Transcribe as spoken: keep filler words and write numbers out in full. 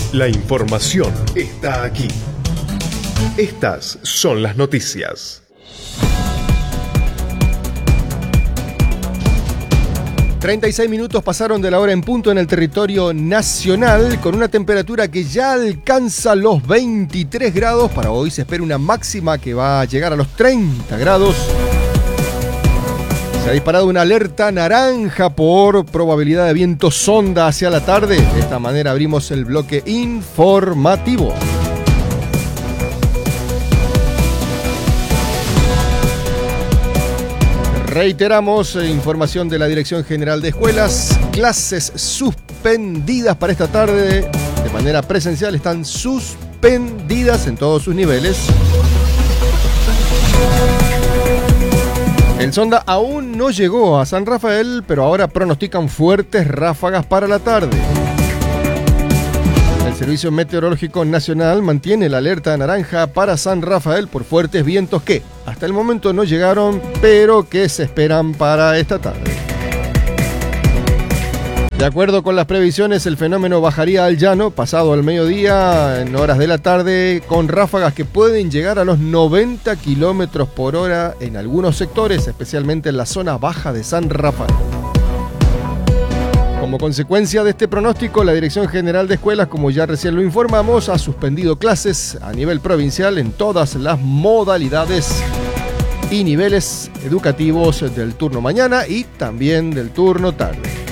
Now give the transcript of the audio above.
La información está aquí. Estas son las noticias. treinta y seis minutos pasaron de la hora en punto en el territorio nacional, con una temperatura que ya alcanza los veintitrés grados. Para hoy se espera una máxima que va a llegar a los treinta grados. Se ha disparado una alerta naranja por probabilidad de viento sonda hacia la tarde. De esta manera abrimos el bloque informativo. Reiteramos, eh, información de la Dirección General de Escuelas, clases suspendidas para esta tarde de manera presencial, están suspendidas en todos sus niveles. El sonda aún no llegó a San Rafael, pero ahora pronostican fuertes ráfagas para la tarde. El Servicio Meteorológico Nacional mantiene la alerta naranja para San Rafael por fuertes vientos que hasta el momento no llegaron, pero que se esperan para esta tarde. De acuerdo con las previsiones, el fenómeno bajaría al llano pasado el mediodía en horas de la tarde, con ráfagas que pueden llegar a los noventa kilómetros por hora en algunos sectores, especialmente en la zona baja de San Rafael. Como consecuencia de este pronóstico, la Dirección General de Escuelas, como ya recién lo informamos, ha suspendido clases a nivel provincial en todas las modalidades y niveles educativos del turno mañana y también del turno tarde.